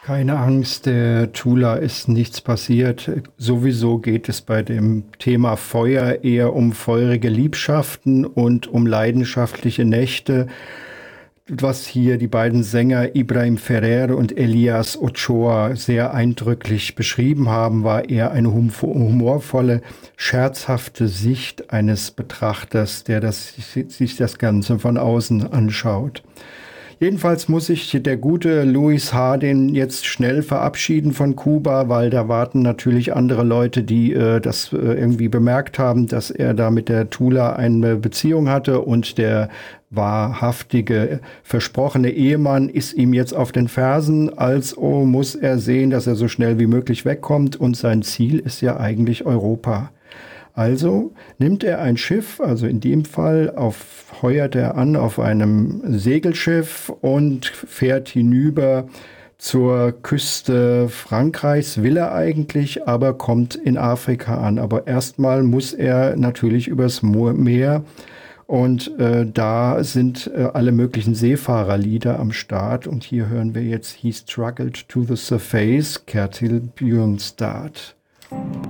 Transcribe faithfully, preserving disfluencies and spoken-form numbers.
Keine Angst, der Tula ist nichts passiert. Sowieso geht es bei dem Thema Feuer eher um feurige Liebschaften und um leidenschaftliche Nächte. Was hier die beiden Sänger Ibrahim Ferrer und Elias Ochoa sehr eindrücklich beschrieben haben, war eher eine humorvolle, scherzhafte Sicht eines Betrachters, der das, sich das Ganze von außen anschaut. Jedenfalls muss sich der gute Luis Hardin jetzt schnell verabschieden von Kuba, weil da warten natürlich andere Leute, die äh, das äh, irgendwie bemerkt haben, dass er da mit der Tula eine Beziehung hatte, und der wahrhaftige, versprochene Ehemann ist ihm jetzt auf den Fersen, also muss er sehen, dass er so schnell wie möglich wegkommt, und sein Ziel ist ja eigentlich Europa. Also nimmt er ein Schiff, also in dem Fall auf, heuert er an auf einem Segelschiff und fährt hinüber zur Küste Frankreichs, will er eigentlich, aber kommt in Afrika an. Aber erstmal muss er natürlich übers Meer, und äh, da sind äh, alle möglichen Seefahrerlieder am Start. Und hier hören wir jetzt He Struggled to the Surface, Kjetil Bjørnstad.